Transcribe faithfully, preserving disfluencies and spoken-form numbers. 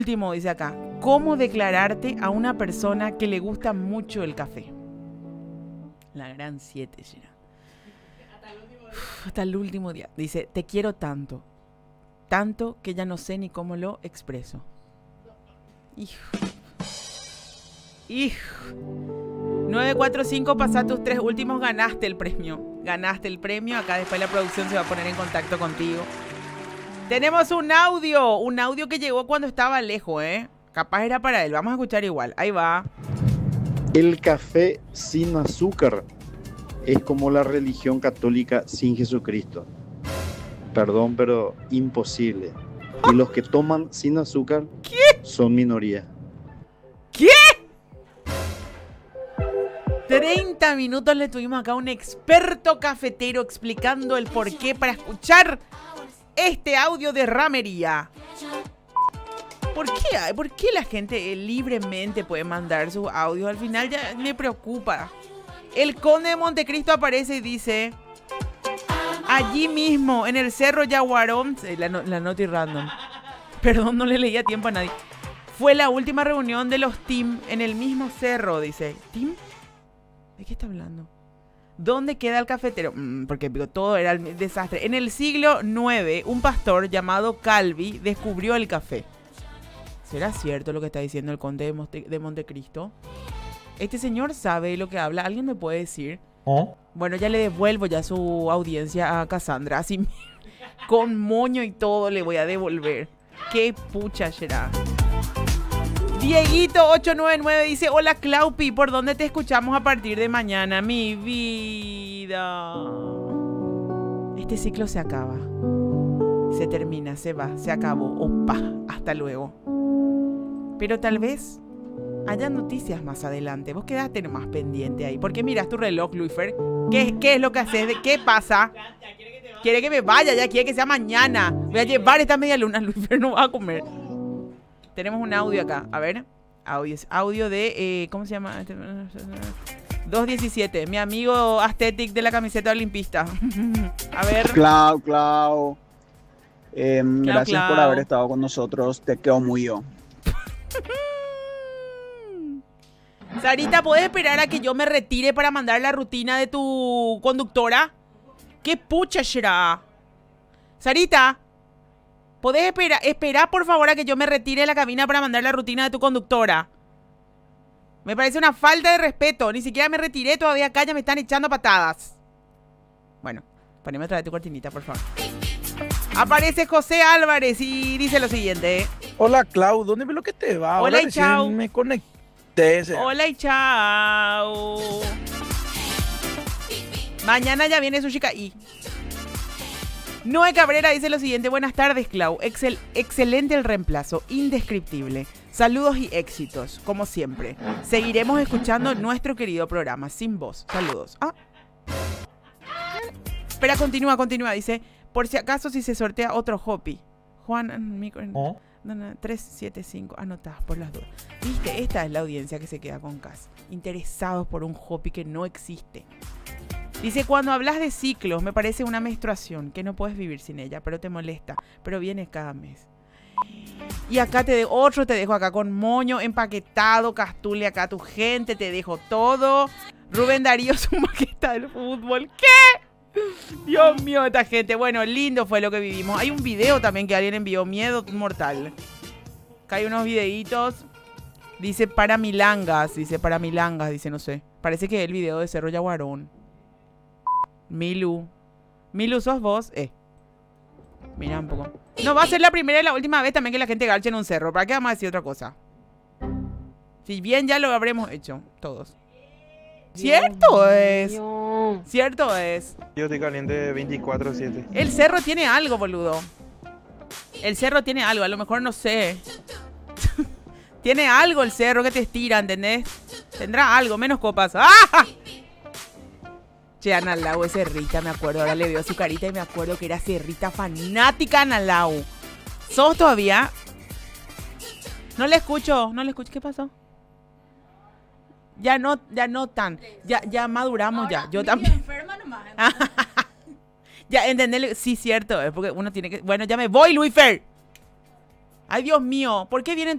Último, dice acá. ¿Cómo declararte a una persona que le gusta mucho el café? La gran siete, Gina. Hasta el último día. Dice, te quiero tanto. Tanto que ya no sé ni cómo lo expreso. Hijo. Hijo. nueve cuatro cinco, pasá tus tres últimos, ganaste el premio. Ganaste el premio. Acá después la producción se va a poner en contacto contigo. Tenemos un audio. Un audio que llegó cuando estaba lejos, ¿eh? Capaz era para él. Vamos a escuchar igual. Ahí va. El café sin azúcar es como la religión católica sin Jesucristo. Perdón, pero imposible. Y los que toman sin azúcar, ¿qué?, son minoría. ¿Qué? treinta minutos le tuvimos acá a un experto cafetero explicando el porqué para escuchar este audio de ramería. ¿Por qué? ¿Por qué la gente libremente puede mandar sus audios? Al final ya me preocupa. El conde de Montecristo aparece y dice: allí mismo, en el Cerro Yaguarón, la, no, la noti random, perdón, no le leía tiempo a nadie, fue la última reunión de los team en el mismo cerro, dice. ¿Team? ¿De qué está hablando? ¿Dónde queda el cafetero? Mm, porque todo era el desastre. En el siglo nueve, un pastor llamado Calvi descubrió el café. ¿Será cierto lo que está diciendo el conde de, Monte, de Montecristo? Este señor sabe lo que habla. ¿Alguien me puede decir? ¿Eh? Bueno, ya le devuelvo ya su audiencia a Cassandra. Así con moño y todo le voy a devolver. Qué pucha será. Dieguito ocho nueve nueve dice: hola Claupi, ¿por dónde te escuchamos a partir de mañana? Mi vida. Este ciclo se acaba. Se termina, se va, se acabó. Opa, hasta luego. Pero tal vez haya noticias más adelante. Vos quedaste nomás pendiente ahí. ¿Por qué miras tu reloj, Luifer? ¿Qué, qué es lo que haces? ¿Qué pasa? Quiere que me vaya, ya quiere que sea mañana. Voy a llevar esta media luna, Luifer no va a comer. Tenemos un audio acá. A ver. Audio, audio de... Eh, ¿Cómo se llama? dos diecisiete. Mi amigo Aesthetic de la camiseta olimpista. A ver. Clau, Clau. Eh, Clau, gracias Clau. por haber estado con nosotros. Te quedo muy yo. Sarita, ¿puedes esperar a que yo me retire para mandar la rutina de tu conductora? ¿Qué pucha será? Sarita, ¿podés esperar, esperar por favor a que yo me retire de la cabina para mandar la rutina de tu conductora? Me parece una falta de respeto. Ni siquiera me retiré todavía acá, ya me están echando patadas. Bueno, poneme otra vez tu cortinita, por favor. Aparece José Álvarez y dice lo siguiente. Hola, Clau, ¿dónde ves lo que te va? Hola Ahora y recién chao. me conecté. ¿Sí? Hola y chao. Mañana ya viene Sushi y Noé Cabrera dice lo siguiente. Buenas tardes, Clau. Excel, excelente el reemplazo, indescriptible. Saludos y éxitos, como siempre. Seguiremos escuchando nuestro querido programa sin voz. Saludos. Ah. Espera, continúa, continúa. Dice, por si acaso si se sortea otro Hopi. Juan, mi, no, no, tres siete cinco, anotadas por las dudas. Viste, esta es la audiencia que se queda con Cas. Interesados por un Hopi que no existe. Dice, cuando hablas de ciclos, me parece una menstruación, que no puedes vivir sin ella, pero te molesta, pero vienes cada mes. Y acá te dejo, otro te dejo acá con moño empaquetado, Castule, acá tu gente, te dejo todo. Rubén Darío, su maqueta del fútbol. ¿Qué? Dios mío, esta gente. Bueno, lindo fue lo que vivimos. Hay un video también que alguien envió, miedo mortal. Acá hay unos videitos. Dice para milangas, dice para milangas, dice no sé. Parece que es el video de Cerro Yaguarón. Milu. Milu, ¿sos vos? Eh. Mira un poco. No va a ser la primera y la última vez también que la gente garche en un cerro. ¿Para qué vamos a decir otra cosa? Si bien ya lo habremos hecho, todos. Cierto es. Cierto es. Yo estoy caliente veinticuatro siete. El cerro tiene algo, boludo. El cerro tiene algo, a lo mejor no sé. Tiene algo el cerro que te estira, ¿entendés? Tendrá algo, menos copas. ¡Ah! Che, Ana Lau es Cerrita, me acuerdo. Ahora le veo su carita y me acuerdo que era Cerrita fanática, Ana Lau. ¿Sos todavía? No le escucho, no le escucho. ¿Qué pasó? Ya no, ya no tan. Ya, ya maduramos. Ahora, ya. Yo también. Enferma nomás. Ya, entendele. Sí, cierto. Es porque uno tiene que. Bueno, ya me voy, Luifer. Ay, Dios mío, ¿por qué vienen